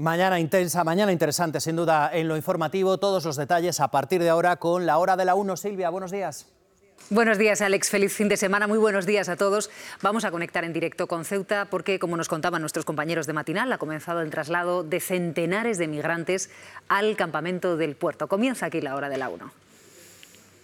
Mañana intensa, mañana interesante, sin duda, en lo informativo. Todos los detalles a partir de ahora con la hora de la 1. Silvia, buenos días. Buenos días, Alex. Feliz fin de semana. Muy buenos días a todos. Vamos a conectar en directo con Ceuta porque, como nos contaban nuestros compañeros de Matinal, ha comenzado el traslado de centenares de migrantes al campamento del puerto. Comienza aquí la hora de la 1.